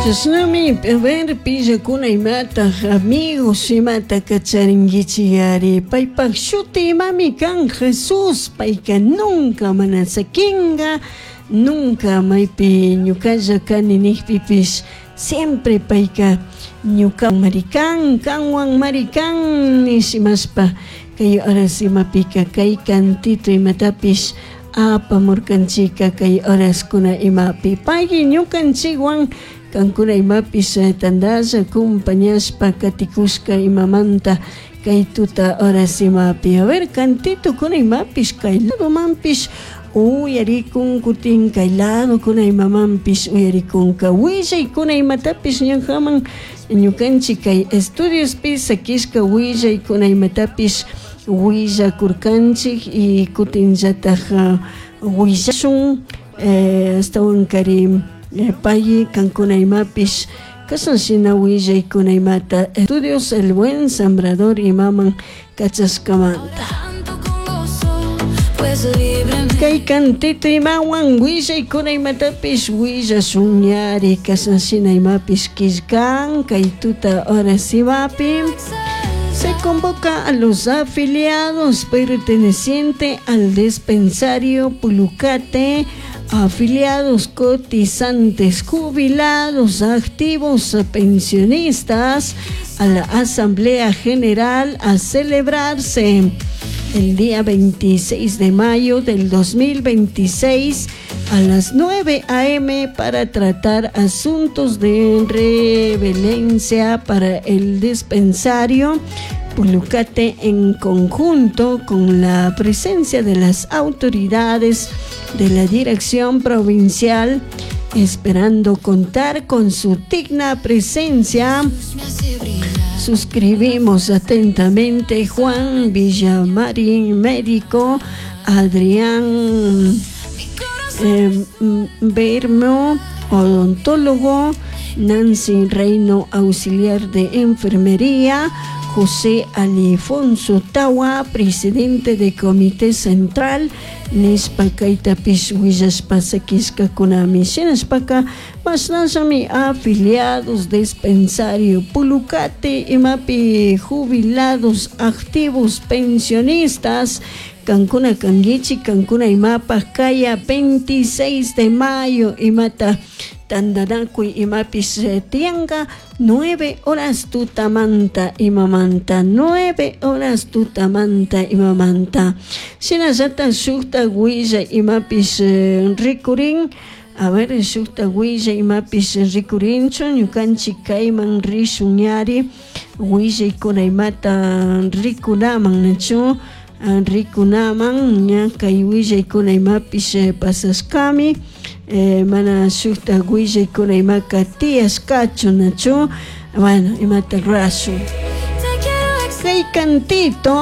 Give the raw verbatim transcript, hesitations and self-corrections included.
Chasnami, a ver, pilla kuna imata, amigos imata kacharingichiyari. Paypak shuti mami kan Jesús, payka nunca manasakinga, nunca maypi ñukalla kani nikpipish, siempre payka ñuka marikan, kanwan marikan nishimaspa, kay horas imapika kay kantito imatapish apamurkanchika kay horas kuna imapi. Payki ñukanchikwan kankuna imapis tandasa acompañaspa katikushka imamanta kay tuta horas imapi. A ver, cantito kuna imapis kay lado mampis uyarikun kutin kay lado kuna imamampis uyarikunka willay kuna imatapis ñukaman ñukanchik kay estudios pis sakishka willay kuna imatapis willakurkanchik y kutinllataq willashun eh, astawan kari payi kankuna imapish kasan shina willay kuna imata estudios el buen sembrador imaman kachaskamanta kay kantito imawan willay kuna imatapish willashun ñari kasan shina imapish kishkan kay tuta horas imapi. Se convoca a los afiliados pertenecientes al dispensario Pulucate, afiliados cotizantes, jubilados, activos, pensionistas, a la Asamblea General a celebrarse el día veintiséis de mayo del dos mil veintiséis a las nueve a eme para tratar asuntos de relevancia para el dispensario Pulucate en conjunto con la presencia de las autoridades de la dirección provincial, esperando contar con su digna presencia. Suscribimos atentamente Juan Villamarín, médico, Adrián eh, Bermo, odontólogo, Nancy Reino, auxiliar de enfermería, José Alifonso Tawa, presidente de Comité Central, Nispa Kaitapish Willashpa Sakishka Kuna Mishenashpaka, Masnashami afiliados dispensario Pulucate, Imapi jubilados, activos, pensionistas, Cancuna Canguichi, Cancuna Imapa, Kaya veintiséis de mayo, Imata Tandanakui Imapis Tianga, nueve horas tutamanta imamanta, nueve horas tutamanta imamanta. Shinazata Shukta Guilla Imapis Rikurin, a ver, Shukta Guilla Imapis Rikurincho, Ñukanchi Kaiman Rishunyari, Guilla Kunaimata Rikunaman Nacho, Rikunaman, Ñaka Guilla Kunaimapis Pasaskami. Eh, mana shukta guilla y kuna imaka tías cacho nacho, bueno, imata raso kay cantito